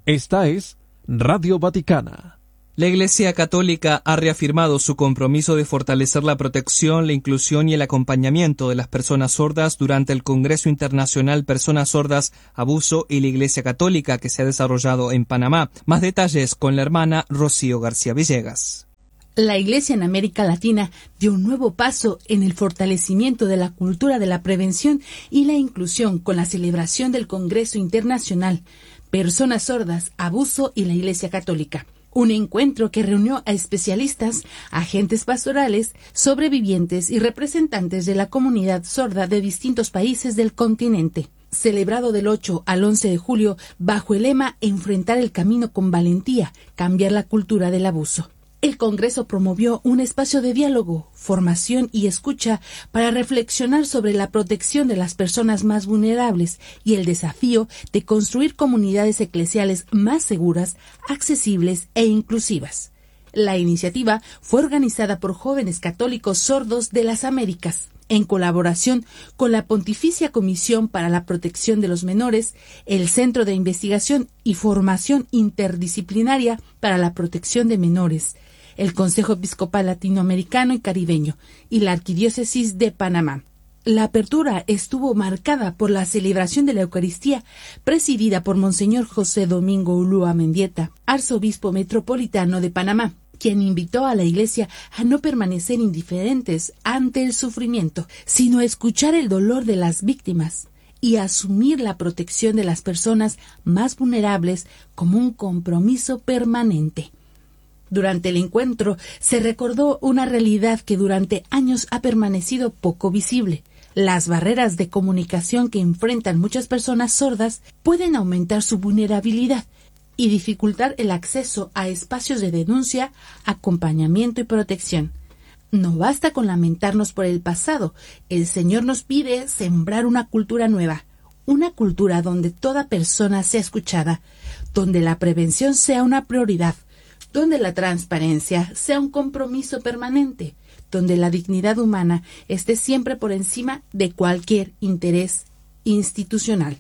Esta es Radio Vaticana. La Iglesia Católica ha reafirmado su compromiso de fortalecer la protección, la inclusión y el acompañamiento de las personas sordas durante el Congreso Internacional Personas Sordas, Abuso y la Iglesia Católica que se ha desarrollado en Panamá. Más detalles con la hermana Rocío García Villegas. La Iglesia en América Latina dio un nuevo paso en el fortalecimiento de la cultura de la prevención y la inclusión con la celebración del Congreso Internacional Personas Sordas, Abuso y la Iglesia Católica. Un encuentro que reunió a especialistas, agentes pastorales, sobrevivientes y representantes de la comunidad sorda de distintos países del continente. Celebrado del 8 al 11 de julio bajo el lema Enfrentar el camino con valentía, cambiar la cultura del abuso. El Congreso promovió un espacio de diálogo, formación y escucha para reflexionar sobre la protección de las personas más vulnerables y el desafío de construir comunidades eclesiales más seguras, accesibles e inclusivas. La iniciativa fue organizada por jóvenes católicos sordos de las Américas, en colaboración con la Pontificia Comisión para la Protección de los Menores, el Centro de Investigación y Formación Interdisciplinaria para la Protección de Menores, el Consejo Episcopal Latinoamericano y Caribeño y la Arquidiócesis de Panamá. La apertura estuvo marcada por la celebración de la Eucaristía, presidida por Monseñor José Domingo Ulúa Mendieta, arzobispo metropolitano de Panamá, quien invitó a la Iglesia a no permanecer indiferentes ante el sufrimiento, sino a escuchar el dolor de las víctimas y asumir la protección de las personas más vulnerables como un compromiso permanente. Durante el encuentro se recordó una realidad que durante años ha permanecido poco visible. Las barreras de comunicación que enfrentan muchas personas sordas pueden aumentar su vulnerabilidad y dificultar el acceso a espacios de denuncia, acompañamiento y protección. No basta con lamentarnos por el pasado. El Señor nos pide sembrar una cultura nueva, una cultura donde toda persona sea escuchada, donde la prevención sea una prioridad, donde la transparencia sea un compromiso permanente, donde la dignidad humana esté siempre por encima de cualquier interés institucional.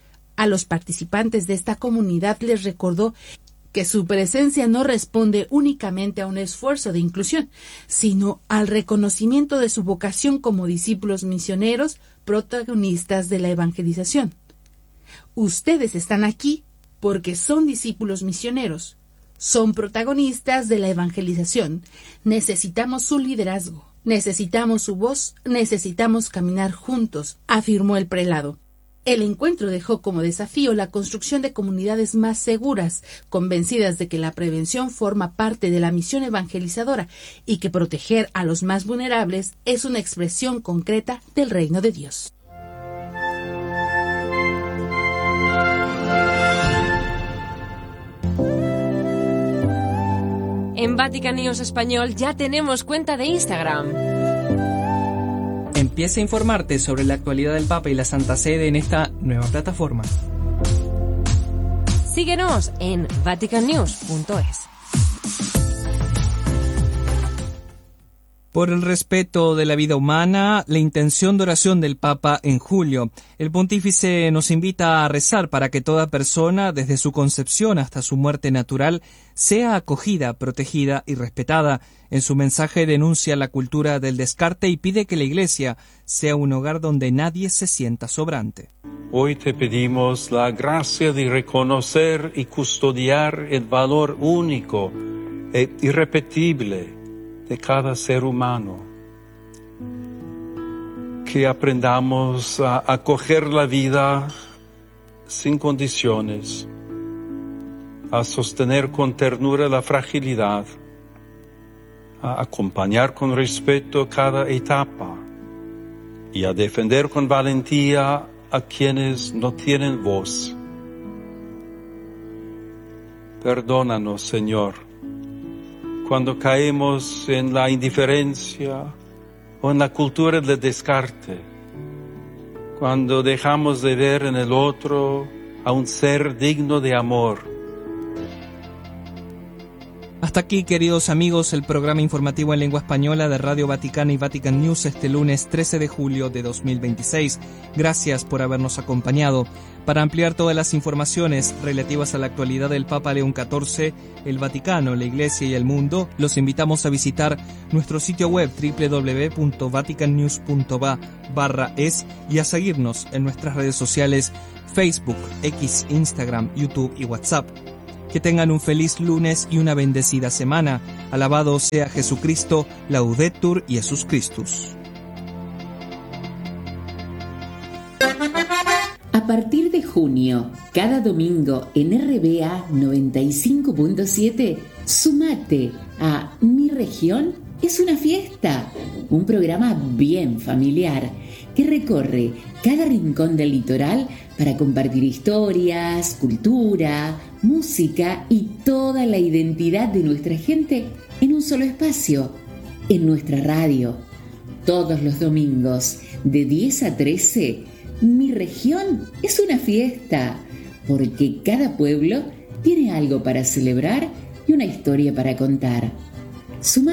A los participantes de esta comunidad les recordó que su presencia no responde únicamente a un esfuerzo de inclusión, sino al reconocimiento de su vocación como discípulos misioneros, protagonistas de la evangelización. Ustedes están aquí porque son discípulos misioneros. Son protagonistas de la evangelización. Necesitamos su liderazgo, necesitamos su voz, necesitamos caminar juntos, afirmó el prelado. El encuentro dejó como desafío la construcción de comunidades más seguras, convencidas de que la prevención forma parte de la misión evangelizadora y que proteger a los más vulnerables es una expresión concreta del reino de Dios. En Vatican News Español ya tenemos cuenta de Instagram. Empieza a informarte sobre la actualidad del Papa y la Santa Sede en esta nueva plataforma. Síguenos en vaticannews.es. Por el respeto de la vida humana, la intención de oración del Papa en julio. El pontífice nos invita a rezar para que toda persona, desde su concepción hasta su muerte natural, sea acogida, protegida y respetada. En su mensaje denuncia la cultura del descarte y pide que la Iglesia sea un hogar donde nadie se sienta sobrante. Hoy te pedimos la gracia de reconocer y custodiar el valor único e irrepetible de cada ser humano. Que aprendamos a acoger la vida sin condiciones, a sostener con ternura la fragilidad, a acompañar con respeto cada etapa y a defender con valentía a quienes no tienen voz. Perdónanos, Señor, cuando caemos en la indiferencia o en la cultura del descarte, cuando dejamos de ver en el otro a un ser digno de amor. Hasta aquí, queridos amigos, el programa informativo en lengua española de Radio Vaticana y Vatican News este lunes 13 de julio de 2026. Gracias por habernos acompañado. Para ampliar todas las informaciones relativas a la actualidad del Papa León XIV, el Vaticano, la Iglesia y el mundo, los invitamos a visitar nuestro sitio web www.vaticannews.va/es y a seguirnos en nuestras redes sociales Facebook, X, Instagram, YouTube y WhatsApp. Que tengan un feliz lunes y una bendecida semana. Alabado sea Jesucristo, Laudetur Jesus Christus. A partir de junio, cada domingo en RBA 95.7, sumate a Mi Región es una fiesta, un programa bien familiar que recorre cada rincón del litoral para compartir historias, cultura, música y toda la identidad de nuestra gente en un solo espacio, en nuestra radio. Todos los domingos, de 10 a 13, Mi Región es una fiesta, porque cada pueblo tiene algo para celebrar y una historia para contar.